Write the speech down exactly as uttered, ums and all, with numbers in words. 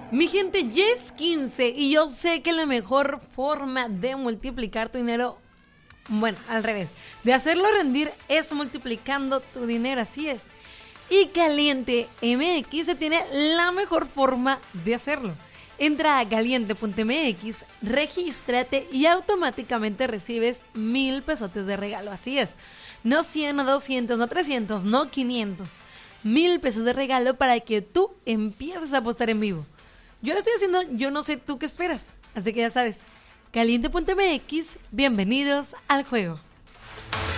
Mi gente, ya es quince y yo sé que la mejor forma de multiplicar tu dinero, bueno, al revés, de hacerlo rendir es multiplicando tu dinero, así es. Y Caliente M X tiene la mejor forma de hacerlo. Entra a caliente punto m x, regístrate y automáticamente recibes mil pesotes de regalo, así es. No cien, no doscientos, no trescientos, no quinientos. Mil pesos de regalo para que tú empieces a apostar en vivo. Yo lo estoy haciendo, yo no sé tú qué esperas. Así que ya sabes, caliente punto m x, bienvenidos al juego.